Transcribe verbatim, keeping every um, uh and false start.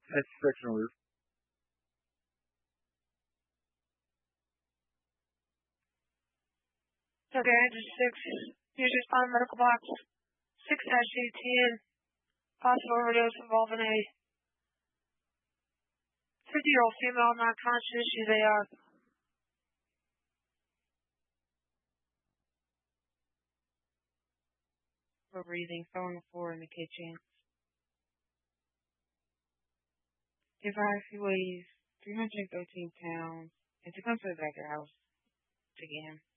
That's friction roof. Okay, engine six. Use respond medical box. six dash eighteen. Possible overdose involving a fifty-year-old female not conscious. She's a uh, for breathing, fell on the floor in the kitchen. Advised he weighs three hundred thirteen pounds and to come to the Becker house to get him.